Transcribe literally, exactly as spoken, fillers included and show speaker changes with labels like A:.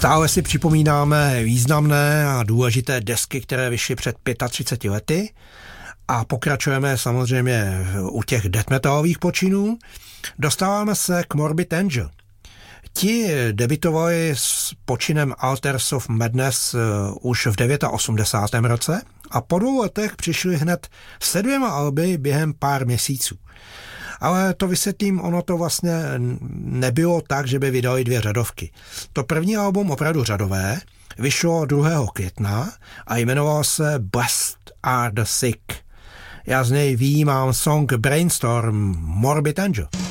A: Stále si připomínáme významné a důležité desky, které vyšly před třiceti pěti lety a pokračujeme samozřejmě u těch death metalových počinů. Dostáváme se k Morbid Angel. Ti debutovali s počinem Altars of Madness už v osmdesátém devátém roce a po dvou letech přišli hned se dvěma alby během pár měsíců. Ale to vysvětlím, ono to vlastně nebylo tak, že by vydali dvě řadovky. To první album, opravdu řadové, vyšlo druhého května a jmenovalo se Blessed Are the Sick. Já z něj výjímám song Brainstorm Morbid Angel.